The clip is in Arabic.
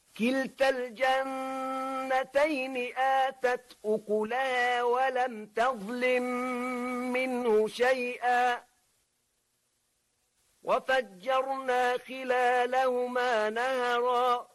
كلتا الجنتين آتت أكلها ولم تظلم منه شيئا وفجرنا خلالهما نهرا